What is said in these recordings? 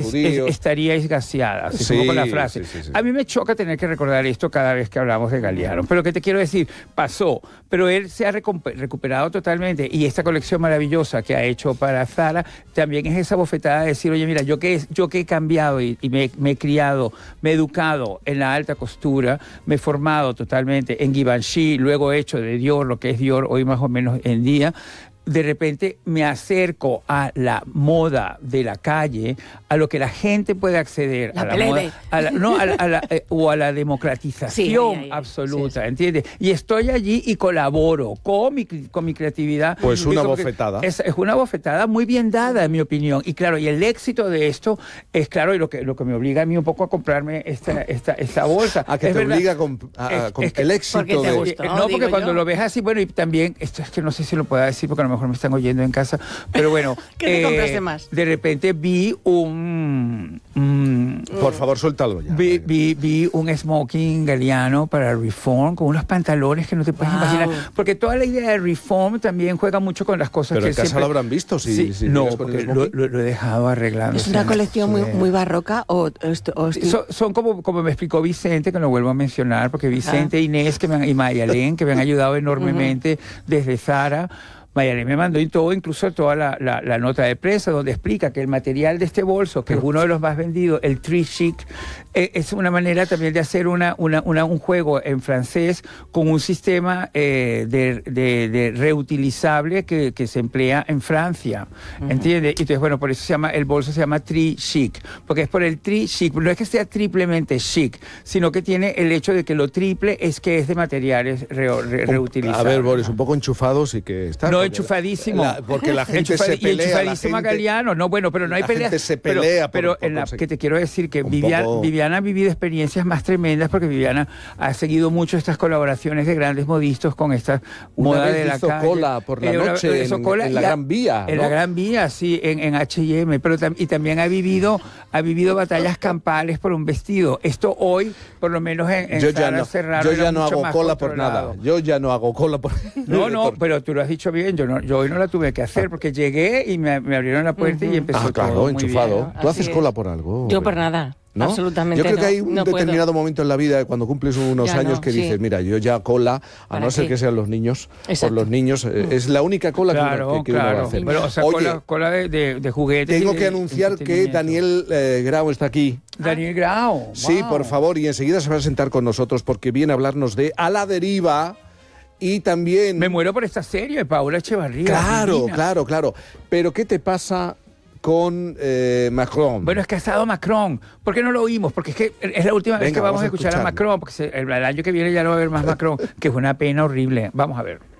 judíos. Estaríais gaseada, así Sí, como con la frase. sí. A mí me choca tener que recordar esto cada vez que hablamos de Galliano. Pero que te quiero decir, pasó, pero él se ha recuperado totalmente. Y esta colección maravillosa que ha hecho para Zara también es esa bofetada de decir, oye, mira, yo que he cambiado y me he criado, me he educado en la alta costura, me he formado totalmente en Givenchy, luego he hecho de Dior lo que es Dior hoy más o menos en día. De repente me acerco a la moda de la calle, a lo que la gente puede acceder, a la moda, o a la democratización absoluta, ¿entiendes? Y estoy allí y colaboro con mi creatividad. Pues una bofetada. Es una bofetada muy bien dada, en mi opinión. Y claro, y el éxito de esto es claro, y lo que me obliga a mí un poco a comprarme esta bolsa. A que te obliga con el éxito de... Gustó, no, porque cuando lo ves así, bueno, y también, esto es que no sé si lo pueda decir porque a lo mejor me están oyendo en casa, pero bueno. ¿Qué te compraste más? De repente vi por favor, suéltalo ya. Vi un smoking Galliano para Reform con unos pantalones que no te puedes imaginar. Porque toda la idea de Reform también juega mucho con las cosas pero que en casa siempre... lo habrán visto. Si no, porque lo he dejado arreglando. ¿Es una colección muy barroca? Son como me explicó Vicente, que lo vuelvo a mencionar, porque Vicente e Inés y Mayalén, que me han ayudado enormemente desde Zara. Mayalén me mandó incluso toda la nota de prensa donde explica que el material de este bolso, que es uno de los más vendidos, el Tri Chic, es una manera también de hacer un juego en francés con un sistema de reutilizable que se emplea en Francia, ¿entiendes? Y entonces, bueno, por eso el bolso se llama Tri Chic, porque es por el Tri Chic, no es que sea triplemente chic, sino que tiene el hecho de que lo triple es que es de materiales reutilizables. A ver, Boris, un poco enchufado sí que está. No, enchufadísimo. Porque la gente se pelea. Enchufadísimo a Galliano. No, bueno, pero no hay pelea. La gente se pelea. Pero que te quiero decir que Viviana ha vivido experiencias más tremendas porque Viviana ha seguido mucho estas colaboraciones de grandes modistas con esta moda de la calle. Cola por la noche en la Gran Vía. En la Gran Vía, sí, en H&M. Y también ha vivido batallas campales por un vestido. Esto hoy, por lo menos en Zara cerraron. Yo ya no hago cola por nada. Yo ya no hago cola por nada. No, pero tú lo has dicho bien. Yo hoy no la tuve que hacer porque llegué y me abrieron la puerta y empezó claro, todo enchufado. muy bien. ¿Tú haces cola por algo? Yo por nada. ¿No? Absolutamente. Yo creo que hay un no determinado momento en la vida, cuando cumples unos años, que dices, mira, yo ya cola, a no ser que sean los niños, por los niños, es la única cola que uno va a hacer. Pero, o sea, oye, cola de juguetes. Tengo que anunciar que Daniel Grau está aquí. Daniel Grau. Sí, por favor, y enseguida se va a sentar con nosotros porque viene a hablarnos de A la Deriva. Y también... Me muero por esta serie, Paula Echevarría. Claro. Pero ¿qué te pasa con Macron? Bueno, es que ha estado Macron. ¿Por qué no lo oímos? Porque es que es la última vez que vamos a escuchar a Macron, porque el año que viene ya no va a haber más Macron, que es una pena horrible. Vamos a ver.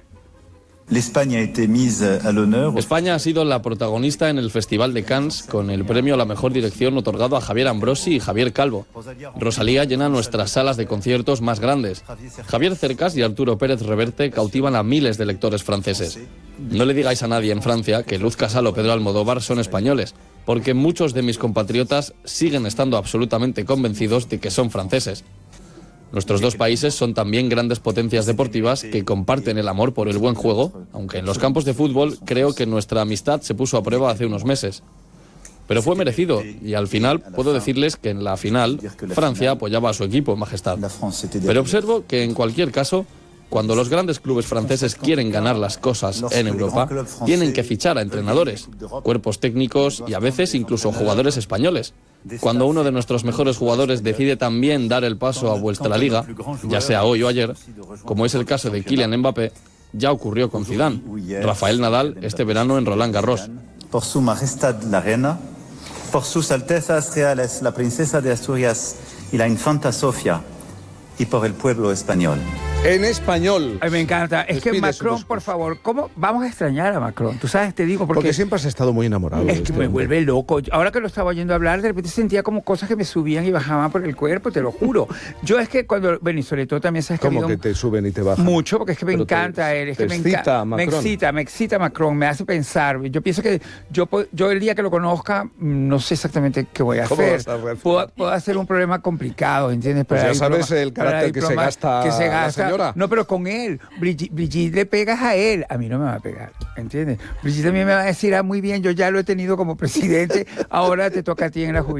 España ha sido la protagonista en el Festival de Cannes con el premio a la mejor dirección otorgado a Javier Ambrosi y Javier Calvo. Rosalía llena nuestras salas de conciertos más grandes. Javier Cercas y Arturo Pérez Reverte cautivan a miles de lectores franceses. No le digáis a nadie en Francia que Luz Casal o Pedro Almodóvar son españoles, porque muchos de mis compatriotas siguen estando absolutamente convencidos de que son franceses. Nuestros dos países son también grandes potencias deportivas que comparten el amor por el buen juego, aunque en los campos de fútbol creo que nuestra amistad se puso a prueba hace unos meses. Pero fue merecido, y al final puedo decirles que en la final Francia apoyaba a su equipo, Majestad. Pero observo que en cualquier caso, cuando los grandes clubes franceses quieren ganar las cosas en Europa, tienen que fichar a entrenadores, cuerpos técnicos y a veces incluso jugadores españoles. Cuando uno de nuestros mejores jugadores decide también dar el paso a vuestra liga, ya sea hoy o ayer, como es el caso de Kylian Mbappé, ya ocurrió con Zidane, Rafael Nadal este verano en Roland Garros. Por su majestad la reina, por sus altezas reales la princesa de Asturias y la infanta Sofía, y por el pueblo español. En español. Ay, me encanta. Es que Macron, por favor, ¿cómo vamos a extrañar a Macron? Tú sabes, te digo, porque siempre has estado muy enamorado. Es que me vuelve loco. Ahora que lo estaba oyendo hablar, de repente sentía como cosas que me subían y bajaban por el cuerpo, te lo juro. Yo es que cuando, bueno, y sobre todo también sabes que ¿Cómo que te suben y te bajan? Mucho, porque es que me encanta él. Es que me excita Macron, me hace pensar. Yo pienso que yo el día que lo conozca, no sé exactamente qué voy a hacer. Puedo hacer un problema complicado, ¿entiendes? Pues ya sabes el carácter que se gasta la señora. No, pero con él. Brigitte le pegas a él. A mí no me va a pegar, ¿entiendes? Brigitte a mí me va a decir, muy bien, yo ya lo he tenido como presidente, ahora te toca a ti en la jubilación.